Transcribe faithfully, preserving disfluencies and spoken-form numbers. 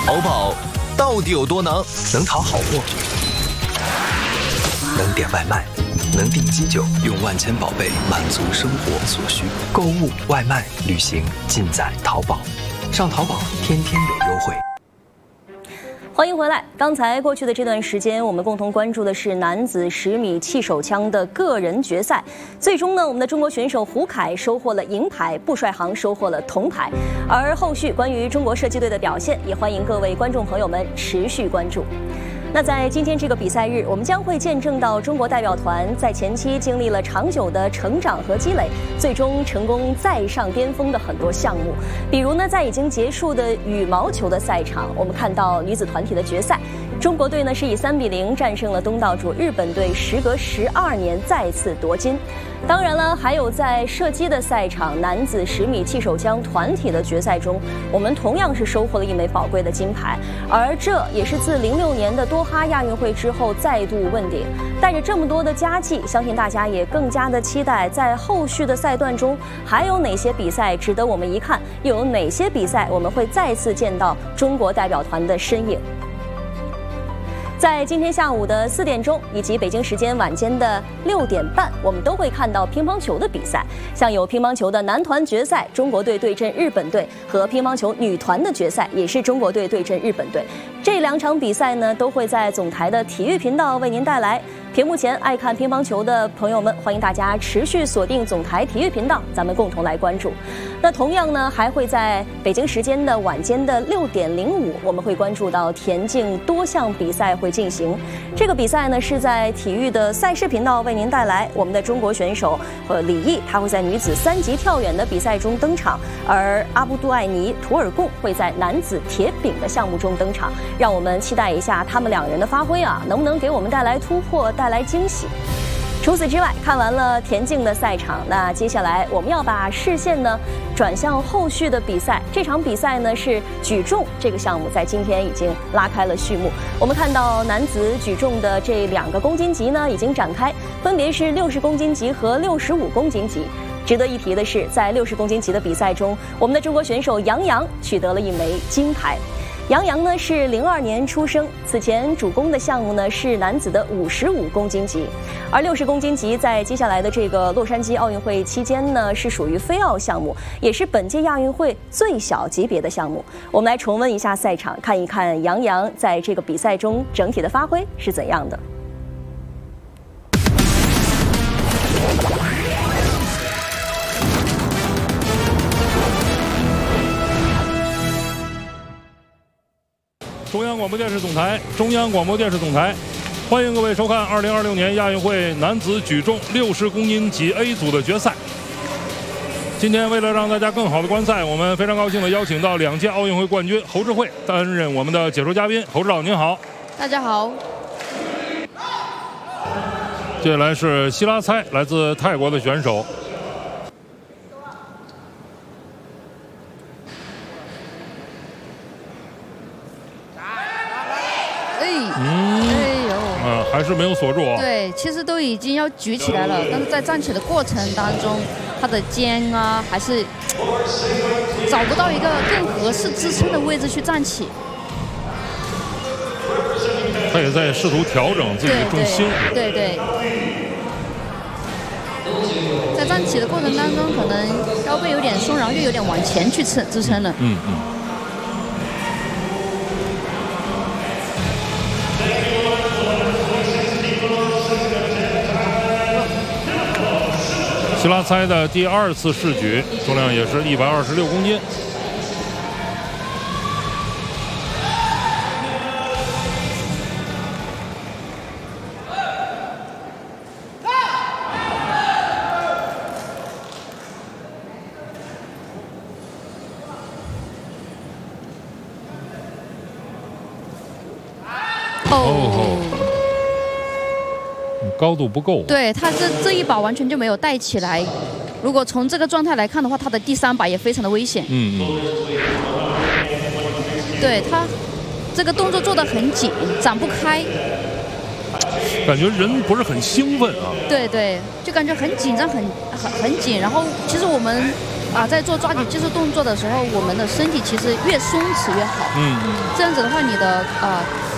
淘宝到底有多能？能淘好货，能点外卖，能订机酒，用万千宝贝满足生活所需。购物、外卖、旅行尽在淘宝。上淘宝天天有优惠。 欢迎回来。刚才过去的这段时间，我们共同关注的是男子十米气手枪的个人决赛。最终呢，我们的中国选手胡凯收获了银牌，布帅航收获了铜牌。而后续关于中国射击队的表现，也欢迎各位观众朋友们持续关注。那在今天这个比赛日，我们将会见证到中国代表团在前期经历了长久的成长和积累，最终成功再上巅峰的很多项目。比如呢，在已经结束的羽毛球的赛场，我们看到女子团体的决赛，中国队呢是以三比零战胜了东道主日本队，时隔十二年再次夺金。当然了，还有在射击的赛场，男子十米气手枪团体的决赛中，我们同样是收获了一枚宝贵的金牌，而这也是自零六年的多哈亚运会之后再度问鼎。带着这么多的佳绩，相信大家也更加的期待，在后续的赛段中还有哪些比赛值得我们一看，又有哪些比赛我们会再次见到中国代表团的身影。在今天下午的四点钟，以及北京时间晚间的六点半，我们都会看到乒乓球的比赛，像有乒乓球的男团决赛，中国队对阵日本队，和乒乓球女团的决赛，也是中国队对阵日本队。这两场比赛呢，都会在总台的体育频道为您带来。屏幕前爱看乒乓球的朋友们，欢迎大家持续锁定总台体育频道，咱们共同来关注。那同样呢，还会在北京时间的晚间的六点零五，我们会关注到田径多项比赛会进行。这个比赛呢是在体育的赛事频道为您带来。我们的中国选手呃李毅，他会在女子三级跳远的比赛中登场，而阿布杜艾尼图尔贡会在男子铁饼的项目中登场。让我们期待一下他们两人的发挥啊，能不能给我们带来突破，带来惊喜。除此之外，看完了田径的赛场，那接下来我们要把视线呢转向后续的比赛。这场比赛呢是举重这个项目，在今天已经拉开了序幕。我们看到男子举重的这两个公斤级呢已经展开，分别是六十公斤级和六十五公斤级。值得一提的是，在六十公斤级的比赛中，我们的中国选手杨洋取得了一枚金牌。杨洋呢是零二年出生，此前主攻的项目呢是男子的五十五公斤级，而六十公斤级在接下来的这个洛杉矶奥运会期间呢是属于非奥项目，也是本届亚运会最小级别的项目。我们来重温一下赛场，看一看杨洋在这个比赛中整体的发挥是怎样的。 中央广播电视总台，中央广播电视总台，欢迎各位收看二零二六年亚运会男子举重六十公斤级 A 组的决赛。今天为了让大家更好的观赛，我们非常高兴的邀请到两届奥运会冠军侯智慧担任我们的解说嘉宾。侯指导您好。 大家好。 接下来是希拉猜，来自泰国的选手。嗯，哎呦，啊，还是没有锁住啊。 对，其实都已经要举起来了，但是在站起的过程当中，他的肩啊，还是找不到一个更合适支撑的位置去站起。 他也在试图调整自己的重心。 对 对, 对。在站起的过程当中，可能腰背有点松，然后又有点往前去支支撑了。 嗯嗯。希拉猜的第二次试举，重量也是一百二十六公斤。哦。高度不够， 对他这这一把完全就没有带起来。如果从这个状态来看的话，他的第三把也非常的危险。 嗯嗯。 对他这个动作做得很紧，展不开， 感觉人不是很兴奋啊。 对对，就感觉很紧张，很很很紧。然后其实我们啊，在做抓举技术动作的时候，我们的身体其实越松弛越好。 嗯， 这样子的话，你的呃